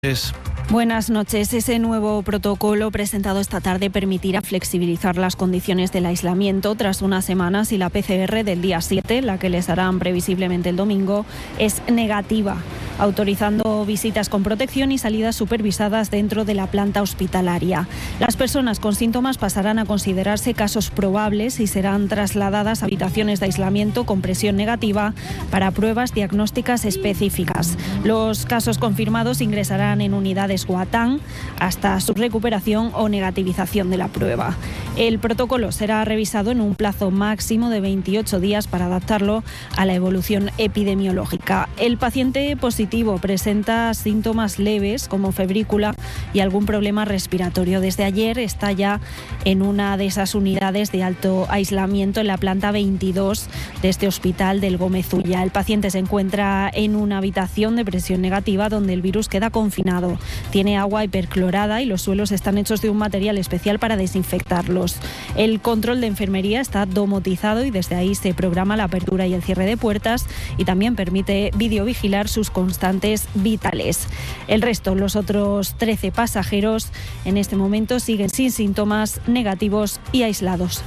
Buenas noches. Ese nuevo protocolo presentado esta tarde permitirá flexibilizar las condiciones del aislamiento tras una semana si la PCR del día 7, la que les harán previsiblemente el domingo, es negativa, autorizando visitas con protección y salidas supervisadas dentro de la planta hospitalaria. Las personas con síntomas pasarán a considerarse casos probables y serán trasladadas a habitaciones de aislamiento con presión negativa para pruebas diagnósticas específicas. Los casos confirmados ingresarán en unidades Guatán hasta su recuperación o negativización de la prueba. El protocolo será revisado en un plazo máximo de 28 días para adaptarlo a la evolución epidemiológica. El paciente positivo presenta síntomas leves como febrícula y algún problema respiratorio. Desde ayer está ya en una de esas unidades de alto aislamiento en la planta 22 de este hospital del Gómez Ulla. El paciente se encuentra en una habitación de presión negativa donde el virus queda confinado. Tiene agua hiperclorada y los suelos están hechos de un material especial para desinfectarlos. El control de enfermería está domotizado y desde ahí se programa la apertura y el cierre de puertas y también permite videovigilar sus constantes vitales. El resto, los otros 13 pasajeros, en este momento siguen sin síntomas, negativos y aislados.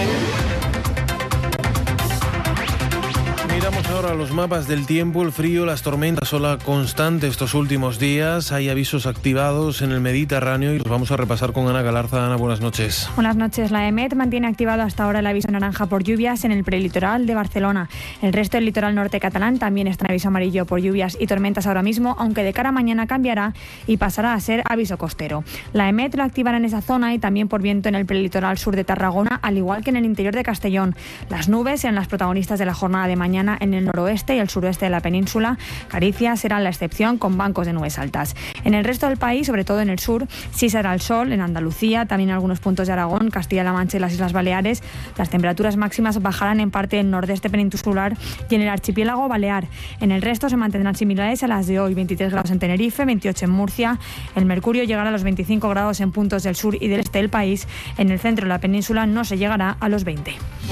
Miramos ahora los mapas del tiempo, el frío, las tormentas, ola constante estos últimos días. Hay avisos activados en el Mediterráneo y los vamos a repasar con Ana Galarza. Ana, buenas noches. Buenas noches. La EMET mantiene activado hasta ahora el aviso naranja por lluvias en el prelitoral de Barcelona. El resto del litoral norte catalán también está en aviso amarillo por lluvias y tormentas ahora mismo, aunque de cara a mañana cambiará y pasará a ser aviso costero. La EMET lo activará en esa zona y también por viento en el prelitoral sur de Tarragona, al igual que en el interior de Castellón. Las nubes serán las protagonistas de la jornada de mañana en el noroeste y el suroeste de la península. Galicia será la excepción con bancos de nubes altas. En el resto del país, sobre todo en el sur, sí será el sol. En Andalucía, también en algunos puntos de Aragón, Castilla-La Mancha y las Islas Baleares, las temperaturas máximas bajarán en parte del nordeste peninsular y en el archipiélago balear. En el resto se mantendrán similares a las de hoy: 23 grados en Tenerife, 28 en Murcia. El mercurio llegará a los 25 grados en puntos del sur y del este del país. En el centro de la península no se llegará a los 20.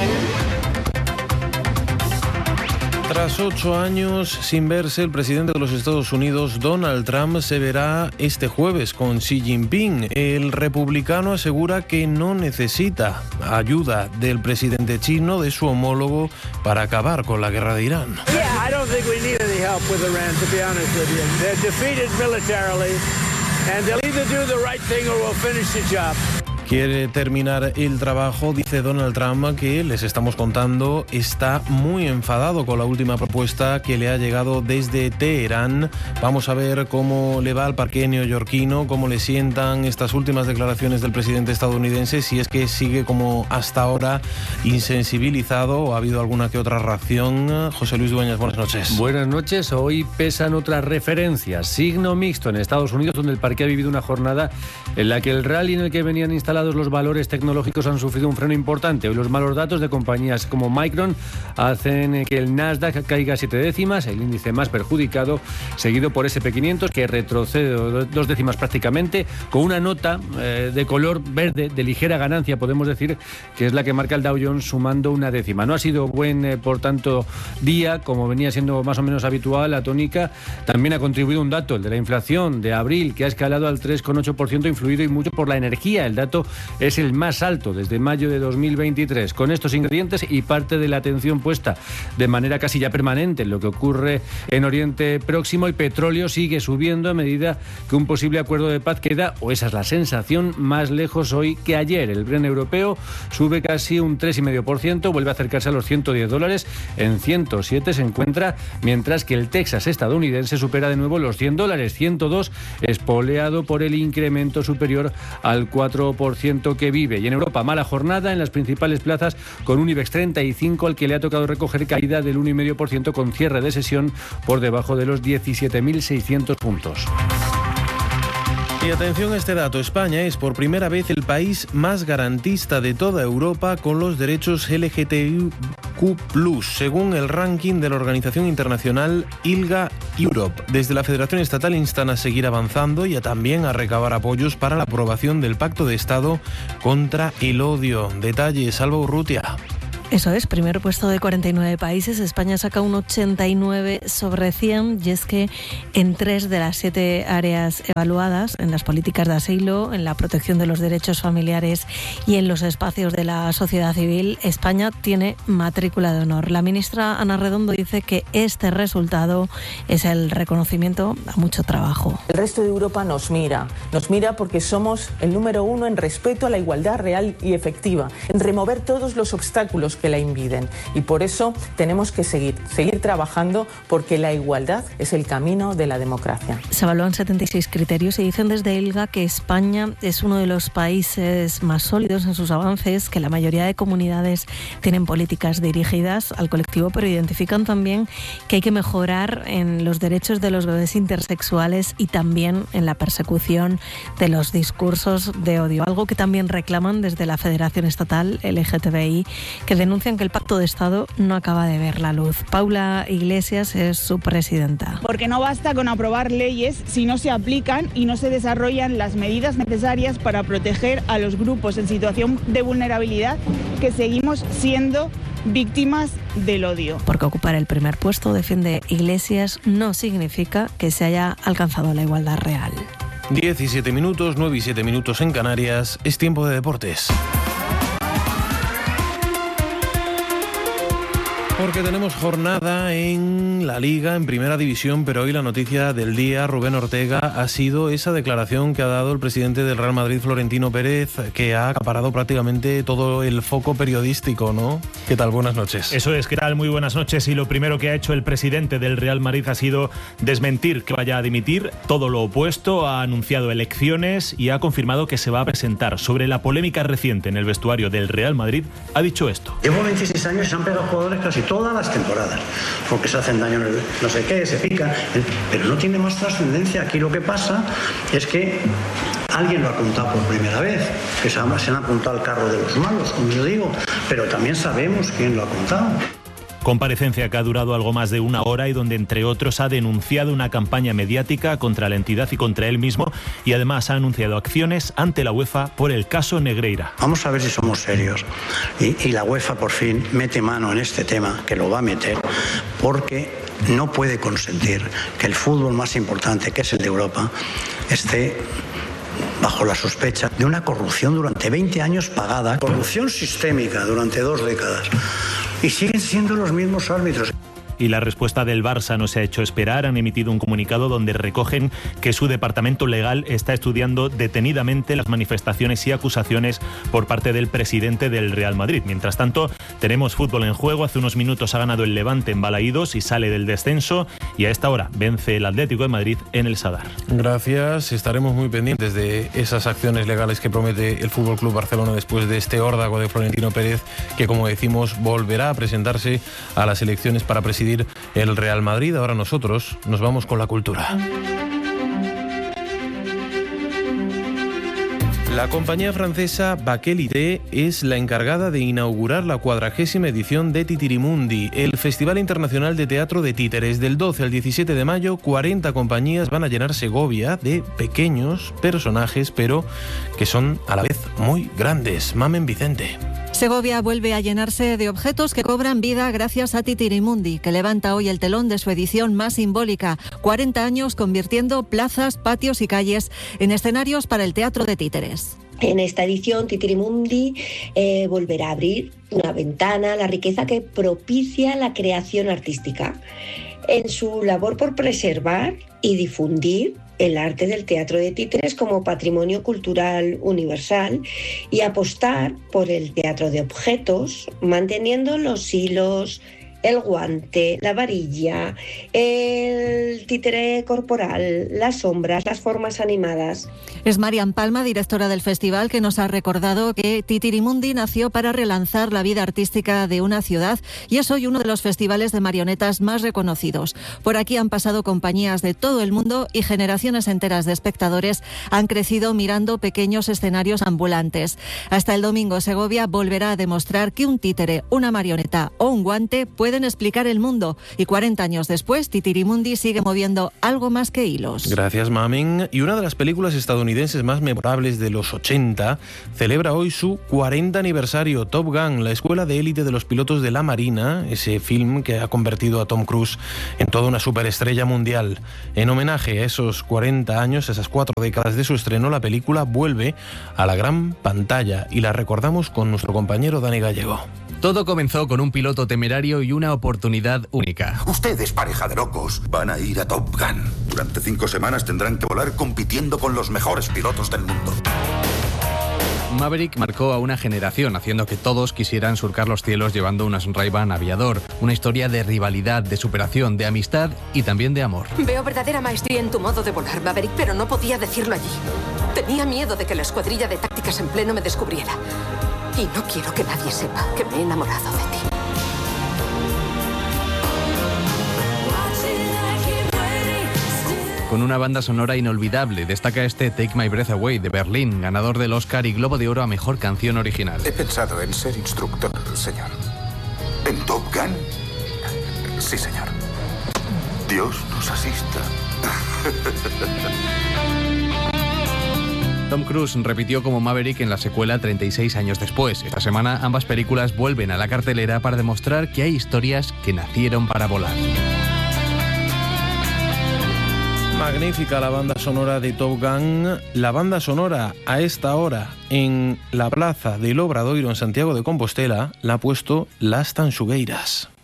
Tras 8 años sin verse, el presidente de los Estados Unidos, Donald Trump, se verá este jueves con Xi Jinping. El republicano asegura que no necesita ayuda del presidente chino, de su homólogo, para acabar con la guerra de Irán. Quiere terminar el trabajo, dice Donald Trump, que les estamos contando, está muy enfadado con la última propuesta que le ha llegado desde Teherán. Vamos a ver cómo le va al parque neoyorquino, cómo le sientan estas últimas declaraciones del presidente estadounidense, si es que sigue como hasta ahora insensibilizado o ha habido alguna que otra reacción. José Luis Dueñas, buenas noches. Buenas noches. Hoy pesan otras referencias. Signo mixto en Estados Unidos, donde el parque ha vivido una jornada en la que el rally en el que venían instalados los valores tecnológicos han sufrido un freno importante. Hoy los malos datos de compañías como Micron hacen que el Nasdaq caiga 7 décimas, el índice más perjudicado, seguido por SP500, que retrocede 2 décimas prácticamente, con una nota de color verde, de ligera ganancia, podemos decir, que es la que marca el Dow Jones, sumando 1 décima. No ha sido buen, por tanto, día, como venía siendo más o menos habitual, la tónica. También ha contribuido un dato, el de la inflación de abril, que ha escalado al 3,8%, influido y mucho por la energía. El dato es el más alto desde mayo de 2023. Con estos ingredientes y parte de la atención puesta de manera casi ya permanente en lo que ocurre en Oriente Próximo, el petróleo sigue subiendo a medida que un posible acuerdo de paz queda, o esa es la sensación, más lejos hoy que ayer. El Brent europeo sube casi un 3,5%, vuelve a acercarse a los $110, en 107 se encuentra, mientras que el Texas estadounidense supera de nuevo los $100, 102, espoleado por el incremento superior al 4% que vive. Y en Europa, mala jornada en las principales plazas, con un IBEX 35 al que le ha tocado recoger caída del 1,5%, con cierre de sesión por debajo de los 17.600 puntos. Y atención a este dato, España es por primera vez el país más garantista de toda Europa con los derechos LGTBIQ+, según el ranking de la organización internacional ILGA Europe. Desde la Federación Estatal instan a seguir avanzando y a también a recabar apoyos para la aprobación del Pacto de Estado contra el odio. Detalles, Alba Urrutia. Eso es, primer puesto de 49 países. España saca un 89 sobre 100 y es que en 3 de las 7 áreas evaluadas, en las políticas de asilo, en la protección de los derechos familiares y en los espacios de la sociedad civil, España tiene matrícula de honor. La ministra Ana Redondo dice que este resultado es el reconocimiento a mucho trabajo. El resto de Europa nos mira porque somos el número 1 en respeto a la igualdad real y efectiva, en remover todos los obstáculos que la impiden. Y por eso tenemos que seguir trabajando, porque la igualdad es el camino de la democracia. Se evalúan 76 criterios y dicen desde ILGA que España es uno de los países más sólidos en sus avances, que la mayoría de comunidades tienen políticas dirigidas al colectivo, pero identifican también que hay que mejorar en los derechos de los bebés intersexuales y también en la persecución de los discursos de odio, algo que también reclaman desde la Federación Estatal LGTBI, que denuncian que el Pacto de Estado no acaba de ver la luz. Paula Iglesias es su presidenta. Porque no basta con aprobar leyes si no se aplican y no se desarrollan las medidas necesarias para proteger a los grupos en situación de vulnerabilidad que seguimos siendo víctimas del odio. Porque ocupar el primer puesto, defiende Iglesias, no significa que se haya alcanzado la igualdad real. 17 minutos, 9 y 7 minutos en Canarias, es tiempo de deportes. Porque tenemos jornada en la Liga, en Primera División, pero hoy la noticia del día, Rubén Ortega, ha sido esa declaración que ha dado el presidente del Real Madrid, Florentino Pérez, que ha acaparado prácticamente todo el foco periodístico, ¿no? ¿Qué tal? Buenas noches. Eso es, ¿qué tal? Muy buenas noches. Y lo primero que ha hecho el presidente del Real Madrid ha sido desmentir que vaya a dimitir, todo lo opuesto, ha anunciado elecciones y ha confirmado que se va a presentar. Sobre la polémica reciente en el vestuario del Real Madrid, ha dicho esto. Llevo 26 años y se han pegado jugadores casi todas las temporadas, porque se hacen daño, no sé qué, se pican, pero no tiene más trascendencia. Aquí lo que pasa es que alguien lo ha contado por primera vez, que se han apuntado al carro de los malos, como yo digo, pero también sabemos quién lo ha contado. Comparecencia que ha durado algo más de una hora y donde, entre otros, ha denunciado una campaña mediática contra la entidad y contra él mismo, y además ha anunciado acciones ante la UEFA por el caso Negreira. Vamos a ver si somos serios y la UEFA por fin mete mano en este tema, que lo va a meter, porque no puede consentir que el fútbol más importante, que es el de Europa, esté bajo la sospecha de una corrupción durante 20 años pagada, corrupción sistémica durante 2 décadas. Y siguen siendo los mismos árbitros. Y la respuesta del Barça no se ha hecho esperar. Han emitido un comunicado donde recogen que su departamento legal está estudiando detenidamente las manifestaciones y acusaciones por parte del presidente del Real Madrid. Mientras tanto, tenemos fútbol en juego. Hace unos minutos ha ganado el Levante en Balaídos y sale del descenso. Y a esta hora vence el Atlético de Madrid en el Sadar. Gracias. Estaremos muy pendientes de esas acciones legales que promete el Fútbol Club Barcelona después de este órdago de Florentino Pérez, que, como decimos, volverá a presentarse a las elecciones para presidir el Real Madrid. Ahora nosotros nos vamos con la cultura. La compañía francesa Bakelite es la encargada de inaugurar la 40ª edición de Titirimundi, el Festival Internacional de Teatro de Títeres. Del 12 al 17 de mayo, 40 compañías van a llenar Segovia de pequeños personajes, pero que son a la vez muy grandes. Mamen Vicente. Segovia vuelve a llenarse de objetos que cobran vida gracias a Titirimundi, que levanta hoy el telón de su edición más simbólica, 40 años convirtiendo plazas, patios y calles en escenarios para el teatro de títeres. En esta edición, Titirimundi volverá a abrir una ventana a la riqueza que propicia la creación artística, en su labor por preservar y difundir el arte del teatro de títeres como patrimonio cultural universal y apostar por el teatro de objetos, manteniendo los hilos, el guante, la varilla, el títere corporal, las sombras, las formas animadas. Es Marian Palma, directora del festival, que nos ha recordado que Titirimundi nació para relanzar la vida artística de una ciudad y es hoy uno de los festivales de marionetas más reconocidos. Por aquí han pasado compañías de todo el mundo y generaciones enteras de espectadores han crecido mirando pequeños escenarios ambulantes. Hasta el domingo, Segovia volverá a demostrar que un títere, una marioneta o un guante puede pueden explicar el mundo. Y 40 años después, Titirimundi sigue moviendo algo más que hilos. Gracias, Mamen. Y una de las películas estadounidenses más memorables de los 80 celebra hoy su 40 aniversario. Top Gun, la escuela de élite de los pilotos de la Marina, ese film que ha convertido a Tom Cruise en toda una superestrella mundial. En homenaje a esos 40 años, esas 4 décadas de su estreno, la película vuelve a la gran pantalla y la recordamos con nuestro compañero Dani Gallego. Todo comenzó con un piloto temerario y una oportunidad única. Ustedes, pareja de locos, van a ir a Top Gun. Durante 5 semanas tendrán que volar compitiendo con los mejores pilotos del mundo. Maverick marcó a una generación, haciendo que todos quisieran surcar los cielos llevando unas Ray-Ban Aviador. Una historia de rivalidad, de superación, de amistad y también de amor. Veo verdadera maestría en tu modo de volar, Maverick, pero no podía decirlo allí. Tenía miedo de que la escuadrilla de tácticas en pleno me descubriera. Y no quiero que nadie sepa que me he enamorado de ti. Con una banda sonora inolvidable, destaca este Take My Breath Away de Berlín, ganador del Oscar y Globo de Oro a Mejor Canción Original. He pensado en ser instructor, señor. ¿En Top Gun? Sí, señor. Dios nos asista. Tom Cruise repitió como Maverick en la secuela 36 años después. Esta semana ambas películas vuelven a la cartelera para demostrar que hay historias que nacieron para volar. Magnífica la banda sonora de Top Gun. La banda sonora a esta hora en la plaza del Obradoiro en Santiago de Compostela la ha puesto Las Tanxugueiras.